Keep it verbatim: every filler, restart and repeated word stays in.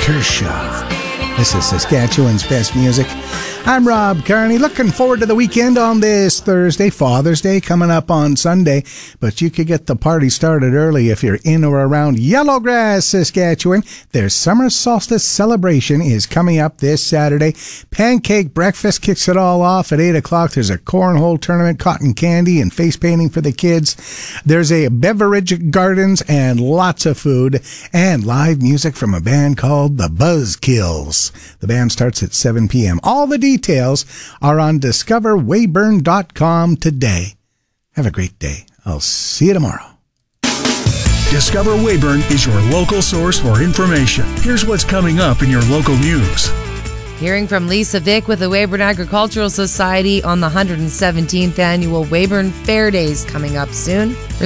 Tertia. This is Saskatchewan's best music. I'm Rob Carney, looking forward to the weekend on this Thursday. Father's Day coming up on Sunday, but you could get the party started early if you're in or around Yellowgrass, Saskatchewan. Their summer solstice celebration is coming up this Saturday. Pancake breakfast kicks it all off at eight o'clock. There's a cornhole tournament, cotton candy, and face painting for the kids. There's a beverage gardens and lots of food, and live music from a band called the Buzzkills. The band starts at seven p.m. All the details are on discover weyburn dot com today. Have a great day. I'll see you tomorrow. Discover Weyburn is your local source for information. Here's what's coming up in your local news. Hearing from Lisa Vick with the Weyburn Agricultural Society on the one hundred seventeenth annual Weyburn Fair Days coming up soon.